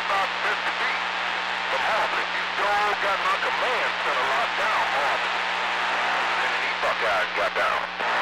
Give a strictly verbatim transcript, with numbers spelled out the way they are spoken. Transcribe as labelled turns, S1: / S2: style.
S1: about fifty feet. But Marvelous, you sure got my command center locked down, Marvelous. Then these Buckeyes got down.